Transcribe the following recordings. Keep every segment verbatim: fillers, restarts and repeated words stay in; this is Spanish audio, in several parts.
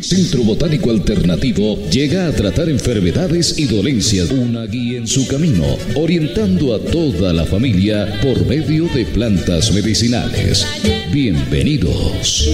Centro Botánico Alternativo llega a tratar enfermedades y dolencias, una guía en su camino, orientando a toda la familia por medio de plantas medicinales. Bienvenidos.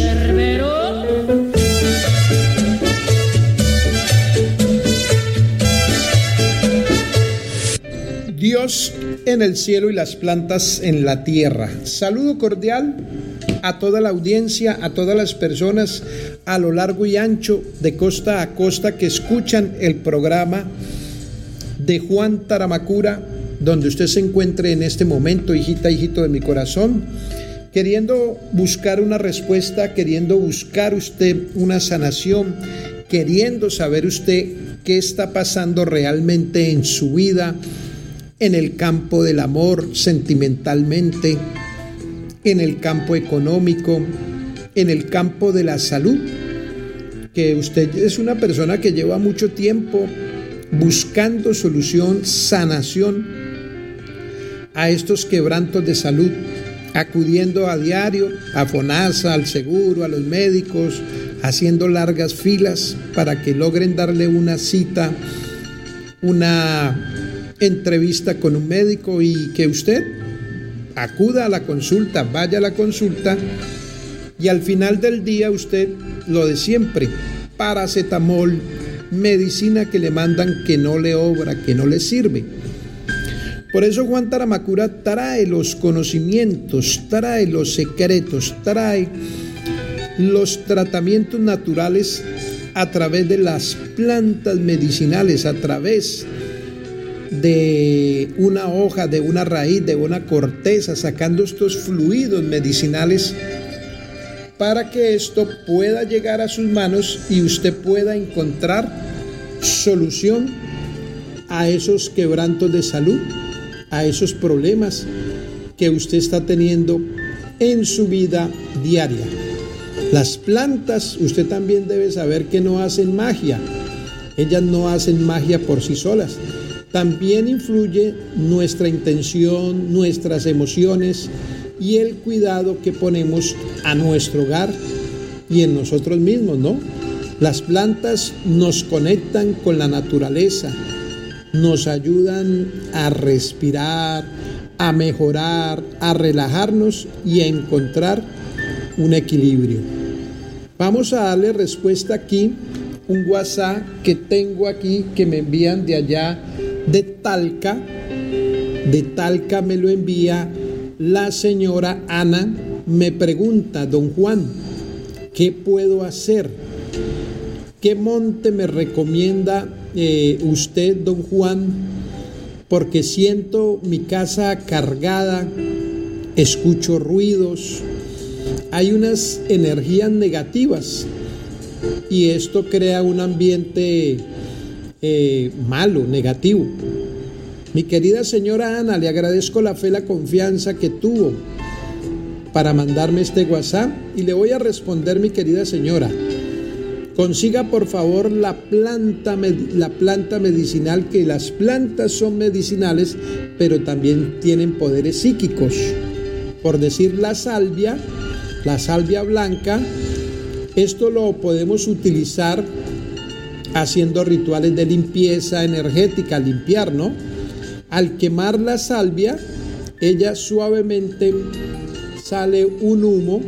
Dios en el cielo y las plantas en la tierra. Saludo cordial a toda la audiencia, a todas las personas a lo largo y ancho, de costa a costa, que escuchan el programa de Juan Taramacura, donde usted se encuentre en este momento, hijita, hijito de mi corazón, queriendo buscar una respuesta, queriendo buscar usted una sanación, queriendo saber usted qué está pasando realmente en su vida, en el campo del amor, sentimentalmente, en el campo económico, en el campo de la salud, que usted es una persona que lleva mucho tiempo buscando solución, sanación a estos quebrantos de salud, acudiendo a diario a FONASA, al seguro, a los médicos, haciendo largas filas para que logren darle una cita, una entrevista con un médico, y que usted acuda a la consulta, vaya a la consulta, y al final del día usted lo de siempre: paracetamol, medicina que le mandan que no le obra, que no le sirve. Por eso Juan Taramacura trae los conocimientos, trae los secretos, trae los tratamientos naturales a través de las plantas medicinales, a través de una hoja, de una raíz, de una corteza, sacando estos fluidos medicinales para que esto pueda llegar a sus manos y usted pueda encontrar solución a esos quebrantos de salud, a esos problemas que usted está teniendo en su vida diaria. Las plantas, usted también debe saber que no hacen magia, ellas no hacen magia por sí solas. También influye nuestra intención, nuestras emociones y el cuidado que ponemos a nuestro hogar y en nosotros mismos, ¿no? Las plantas nos conectan con la naturaleza, nos ayudan a respirar, a mejorar, a relajarnos y a encontrar un equilibrio. Vamos a darle respuesta aquí, un WhatsApp que tengo aquí, que me envían de allá de Talca. De Talca me lo envía la señora Ana. Me pregunta: don Juan, ¿qué puedo hacer? ¿Qué monte me recomienda eh, usted, don Juan? Porque siento mi casa cargada, escucho ruidos, hay unas energías negativas y esto crea un ambiente Eh, malo, negativo. Mi querida señora Ana, le agradezco la fe, la confianza que tuvo para mandarme este WhatsApp y le voy a responder, mi querida señora. Consiga por favor la planta, la planta medicinal, que las plantas son medicinales, pero también tienen poderes psíquicos. Por decir, la salvia, la salvia blanca, esto lo podemos utilizar haciendo rituales de limpieza energética, limpiar, ¿no? Al quemar la salvia, ella suavemente sale un humo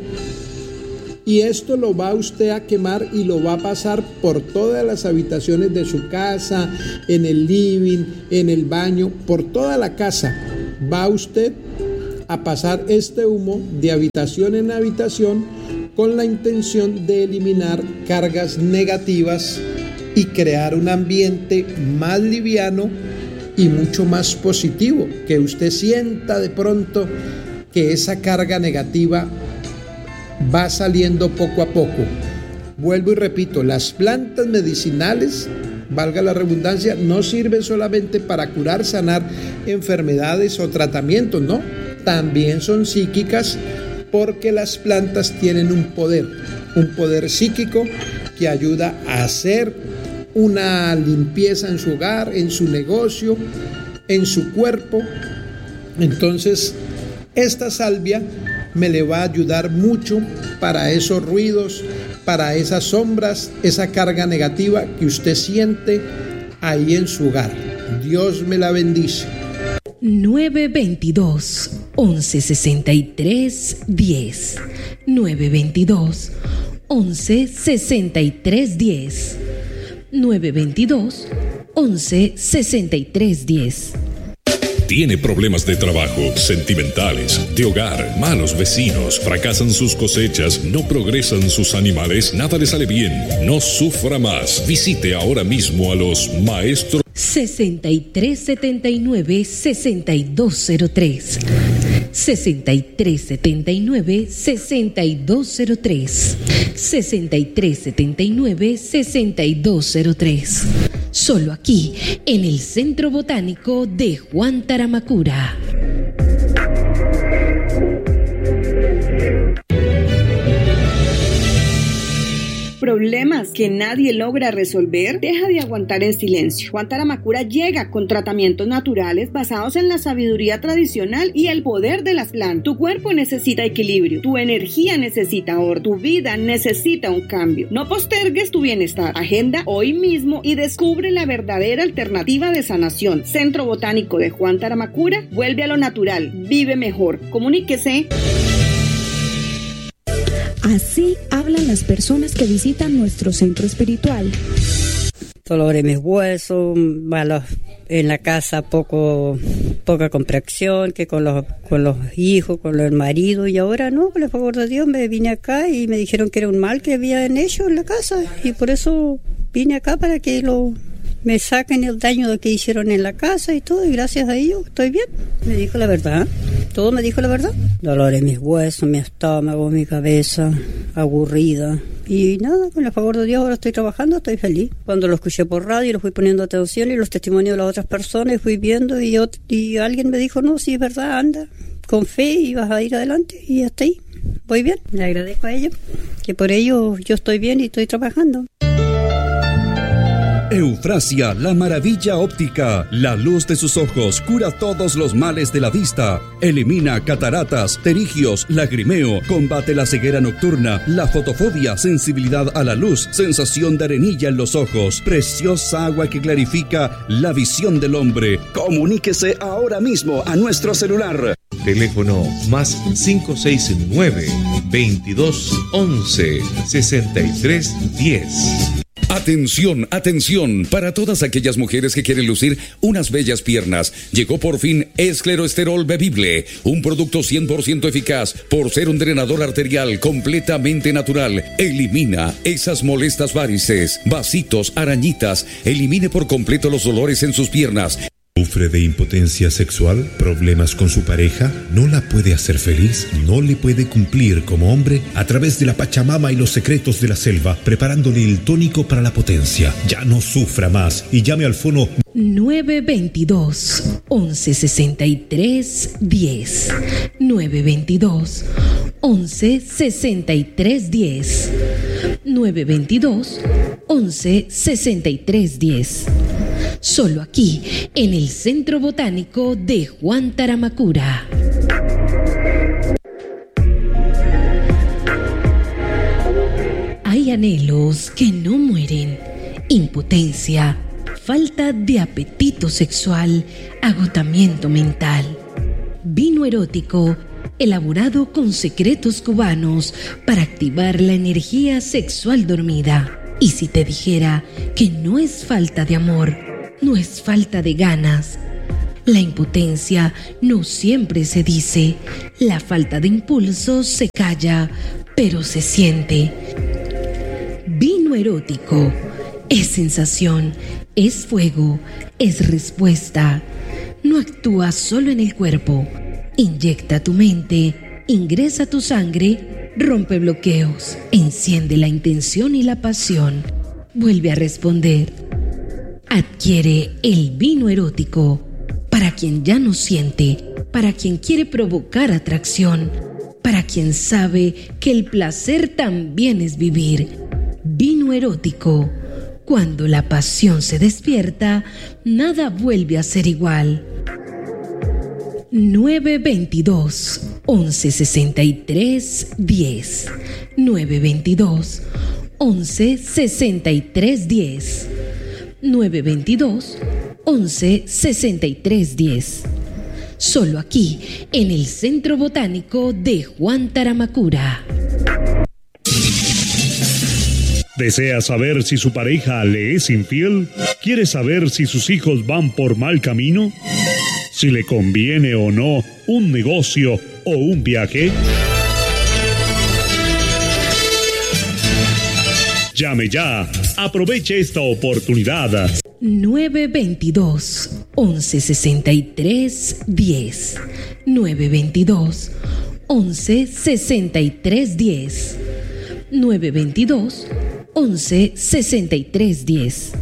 y esto lo va usted a quemar y lo va a pasar por todas las habitaciones de su casa, en el living, en el baño, por toda la casa. Va usted a pasar este humo de habitación en habitación con la intención de eliminar cargas negativas y crear un ambiente más liviano y mucho más positivo, que usted sienta de pronto que esa carga negativa va saliendo poco a poco. Vuelvo y repito, las plantas medicinales, valga la redundancia, no sirven solamente para curar, sanar enfermedades o tratamientos, no, también son psíquicas, porque las plantas tienen un poder, un poder psíquico que ayuda a hacer una limpieza en su hogar, en su negocio, en su cuerpo. Entonces, esta salvia me le va a ayudar mucho para esos ruidos, para esas sombras, esa carga negativa que usted siente ahí en su hogar. Dios me la bendice. nueve veintidós, once sesenta y tres, diez. nueve veintidós, once sesenta y tres, diez. nueve veintidós, once sesenta y tres, diez. Tiene problemas de trabajo, sentimentales, de hogar, malos vecinos, fracasan sus cosechas, no progresan sus animales, nada le sale bien. No sufra más. Visite ahora mismo a los maestros. sesenta y tres setenta y nueve, sesenta y dos cero tres. sesenta y tres setenta y nueve, sesenta y dos cero tres. sesenta y tres setenta y nueve, sesenta y dos cero tres. Solo aquí, en el Centro Botánico de Juan Taramacura. ¿Problemas que nadie logra resolver? Deja de aguantar en silencio. Juan Taramacura llega con tratamientos naturales basados en la sabiduría tradicional y el poder de las plantas. Tu cuerpo necesita equilibrio, tu energía necesita orden, tu vida necesita un cambio. No postergues tu bienestar. Agenda hoy mismo y descubre la verdadera alternativa de sanación. Centro Botánico de Juan Taramacura, vuelve a lo natural, vive mejor. Comuníquese. Así hablan las personas que visitan nuestro centro espiritual. Dolor en mis huesos, malos en la casa, poco, poca comprensión, que con los, con los hijos, con el marido, y ahora no, por el favor de Dios, me vine acá y me dijeron que era un mal que habían hecho en la casa, y por eso vine acá para que lo me saquen el daño que hicieron en la casa y todo, y gracias a ellos estoy bien. Me dijo la verdad, todo me dijo la verdad. Dolor en mis huesos, mi estómago, mi cabeza, aburrida. Y nada, con el favor de Dios ahora estoy trabajando, estoy feliz. Cuando lo escuché por radio, lo fui poniendo atención y los testimonios de las otras personas, y fui viendo, y, yo, y alguien me dijo, no, sí es verdad, anda, con fe y vas a ir adelante, y hasta ahí, voy bien. Le agradezco a ellos, que por ello yo estoy bien y estoy trabajando. Eufrasia, la maravilla óptica. La luz de sus ojos cura todos los males de la vista. Elimina cataratas, pterigios, lagrimeo. Combate la ceguera nocturna, la fotofobia, sensibilidad a la luz, sensación de arenilla en los ojos. Preciosa agua que clarifica la visión del hombre. Comuníquese ahora mismo a nuestro celular. Teléfono más cinco seis nueve, veintidós once, sesenta y tres diez. Atención, atención, para todas aquellas mujeres que quieren lucir unas bellas piernas, llegó por fin Escleroesterol Bebible, un producto cien por ciento eficaz por ser un drenador arterial completamente natural. Elimina esas molestas varices, vasitos, arañitas, elimine por completo los dolores en sus piernas. ¿Sufre de impotencia sexual? ¿Problemas con su pareja? ¿No la puede hacer feliz? ¿No le puede cumplir como hombre? A través de la Pachamama y los secretos de la selva, preparándole el tónico para la potencia. Ya no sufra más y llame al fono nueve veintidós, once sesenta y tres, diez. nueve veintidós, once sesenta y tres, diez. nueve veintidós, once sesenta y tres, diez. Solo aquí, en el Centro Botánico de Juan Taramacura. Hay anhelos que no mueren, impotencia, falta de apetito sexual, agotamiento mental. Vino erótico, elaborado con secretos cubanos para activar la energía sexual dormida. Y si te dijera que no es falta de amor, no es falta de ganas. La impotencia no siempre se dice, la falta de impulso se calla, pero se siente. Vino erótico es sensación, es fuego, es respuesta. No actúa solo en el cuerpo, inyecta tu mente, ingresa tu sangre, rompe bloqueos, enciende la intención y la pasión, vuelve a responder. Adquiere el vino erótico para quien ya no siente, para quien quiere provocar atracción, para quien sabe que el placer también es vivir. Vino erótico. Cuando la pasión se despierta, nada vuelve a ser igual. nueve veintidós, once sesenta y tres, diez. nueve veintidós, once, sesenta y tres diez. nueve veintidós, once, sesenta y tres diez. Solo aquí, en el Centro Botánico de Juan Taramacura. ¿Desea saber si su pareja le es infiel? ¿Quiere saber si sus hijos van por mal camino? ¿Si le conviene o no un negocio o un viaje? Llame ya. Aproveche esta oportunidad. nueve veintidós, once, sesenta y tres diez. nueve veintidós, once, sesenta y tres diez. nueve veintidós, once, sesenta y tres diez.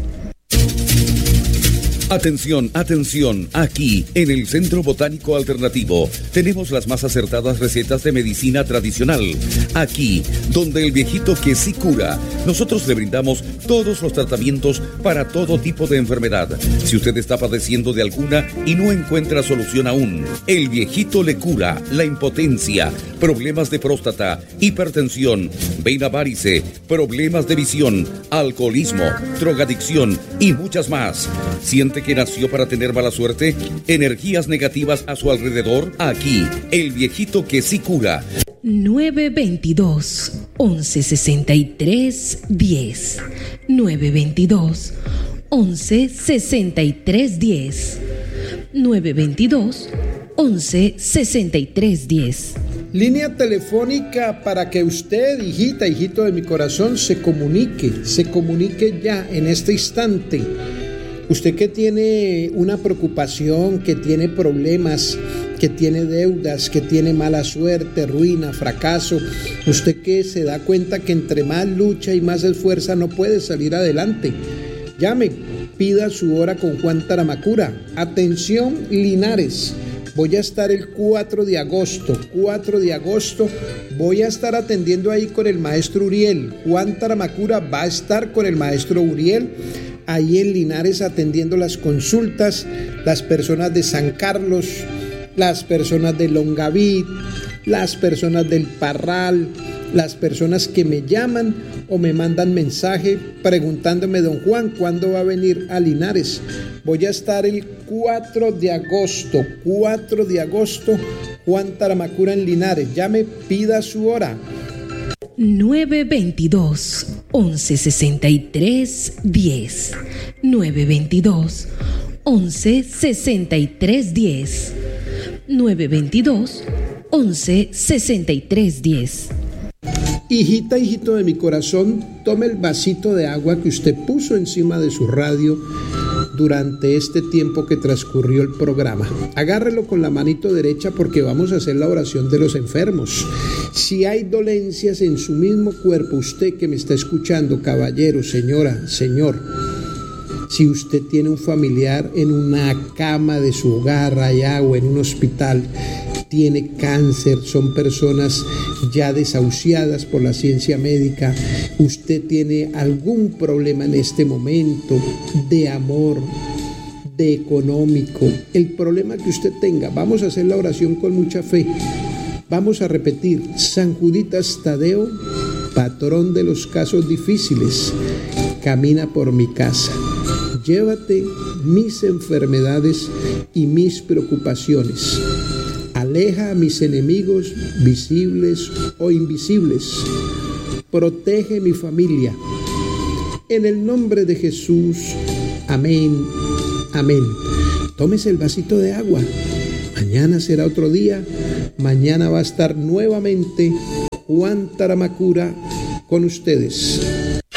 Atención, atención, aquí en el Centro Botánico Alternativo tenemos las más acertadas recetas de medicina tradicional. Aquí, donde el viejito que sí cura, nosotros le brindamos todos los tratamientos para todo tipo de enfermedad. Si usted está padeciendo de alguna y no encuentra solución aún, el viejito le cura la impotencia, problemas de próstata, hipertensión, vena varice, problemas de visión, alcoholismo, drogadicción y muchas más. ¿Siente que nació para tener mala suerte? ¿Energías negativas a su alrededor? Aquí, el viejito que sí cura. nueve veintidós, once, sesenta y tres diez. nueve veintidós, once, sesenta y tres diez. nueve veintidós, once, sesenta y tres diez. Línea telefónica para que usted, hijita, hijito de mi corazón, se comunique, se comunique ya en este instante. Usted que tiene una preocupación, que tiene problemas, que tiene deudas, que tiene mala suerte, ruina, fracaso, usted que se da cuenta que entre más lucha y más esfuerza no puede salir adelante, llame, pida su hora con Juan Taramacura. Atención, Linares, voy a estar el cuatro de agosto, cuatro de agosto, voy a estar atendiendo ahí con el maestro Uriel. Juan Taramacura va a estar con el maestro Uriel ahí en Linares atendiendo las consultas, las personas de San Carlos, las personas de Longaví, las personas del Parral, las personas que me llaman o me mandan mensaje preguntándome, don Juan, ¿cuándo va a venir a Linares? Voy a estar el cuatro de agosto, cuatro de agosto, Juan Taramacura en Linares. Llame, pida su hora. nueve veintidós, once, sesenta y tres diez. nueve veintidós, once, sesenta y tres diez. nueve veintidós, once, sesenta y tres diez. Hijita, hijito de mi corazón, tome el vasito de agua que usted puso encima de su radio durante este tiempo que transcurrió el programa. Agárrelo con la manito derecha porque vamos a hacer la oración de los enfermos. Si hay dolencias en su mismo cuerpo, usted que me está escuchando, caballero, señora, señor, si usted tiene un familiar en una cama de su hogar allá o en un hospital, tiene cáncer, son personas ya desahuciadas por la ciencia médica, usted tiene algún problema en este momento de amor, de económico, el problema que usted tenga, vamos a hacer la oración con mucha fe. Vamos a repetir: San Juditas Tadeo, patrón de los casos difíciles, camina por mi casa. Llévate mis enfermedades y mis preocupaciones. Aleja a mis enemigos visibles o invisibles. Protege mi familia. En el nombre de Jesús. Amén. Amén. Tómese el vasito de agua. Mañana será otro día. Mañana va a estar nuevamente Juan Taramacura con ustedes.